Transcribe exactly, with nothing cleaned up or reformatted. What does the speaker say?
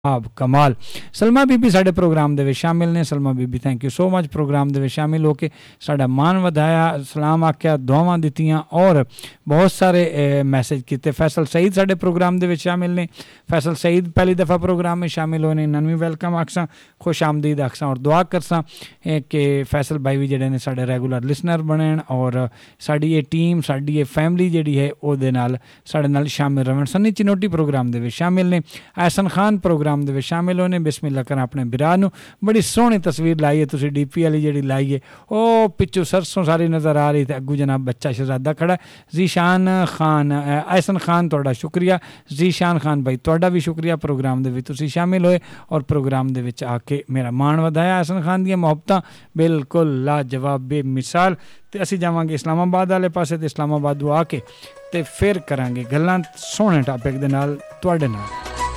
ਆਬ ਕਮਾਲ। ਸਲਮਾ ਬੀਬੀ ਸਾਡੇ ਪ੍ਰੋਗਰਾਮ ਦੇ ਵਿੱਚ ਸ਼ਾਮਿਲ ਨੇ। ਸਲਮਾ ਬੀਬੀ thank you so much programme ਦੇ ਵਿੱਚ ਸ਼ਾਮਿਲ ਹੋ ਕੇ ਸਾਡਾ ਮਾਣ ਵਧਾਇਆ, ਸਲਾਮ ਆਖਿਆ, ਦੁਆਵਾਂ ਦਿੱਤੀਆਂ ਔਰ ਬਹੁਤ ਸਾਰੇ ਮੈਸੇਜ ਕੀਤੇ। ਫੈਸਲ ਸਈਦ ਸਾਡੇ ਪ੍ਰੋਗਰਾਮ ਦੇ ਵਿੱਚ ਸ਼ਾਮਿਲ ਨੇ। ਫੈਸਲ ਸਈਦ ਪਹਿਲੀ ਦਫਾ ਪ੍ਰੋਗਰਾਮ ਵਿੱਚ ਸ਼ਾਮਿਲ ਹੋਏ ਨੇ, ਇਹਨਾਂ ਨੂੰ ਵੀ ਵੈਲਕਮ ਆਖਸਾਂ, ਖੁਸ਼ ਆਮਦੀਦ ਆਖਸਾਂ ਔਰ ਦੁਆ ਕਰਸਾਂ ਕਿ ਫੈਸਲ ਬਾਈ ਵੀ ਜਿਹੜੇ ਨੇ ਸਾਡੇ ਰੈਗੂਲਰ ਲਿਸਨਰ ਬਣਨ ਔਰ ਸਾਡੀ ਇਹ ਟੀਮ, ਸਾਡੀ ਇਹ ਫੈਮਿਲੀ ਜਿਹੜੀ ਹੈ ਉਹਦੇ ਨਾਲ ਸਾਡੇ ਨਾਲ ਸ਼ਾਮਿਲ ਰਹਿਣ। ਸੰਨੀ ਚਿਨੋਟੀ ਪ੍ਰੋਗਰਾਮ ਦੇ ਵਿੱਚ ਸ਼ਾਮਿਲ ਨੇ। ਐਹसन ਖਾਨ ਪ੍ਰੋਗਰਾਮ ਦੇ ਵਿੱਚ ਸ਼ਾਮਿਲ ਹੋਏ ਨੇ। ਬਿਸਮਿल्लाह करें अपने बिरा ਨੂੰ। बड़ी सोहनी तस्वीर लाई है तुसी, डी पी वाली जी लाई है, ਉਹ पिछू सरसों सारी नज़र आ रही, तो अगू जनाब बच्चा शहजादा खड़ा। जीशान खान, एहसन खान तुहाडा शुक्रिया। जीशान खान भाई तुहाडा भी शुक्रिया, प्रोग्राम दे विच तुसी शामिल होए और प्रोग्राम दे विच आके मेरा मान वधाया। एहसन खान दी मुहब्बतां बिल्कुल लाजवाब, बेमिसाल। तो असीं जावांगे इस्लामाबाद वाले पासे, तो इस्लामाबाद आ के तो फिर करांगे गल्लां सोहणे टॉपिक दे नाल तुहाडे नाल।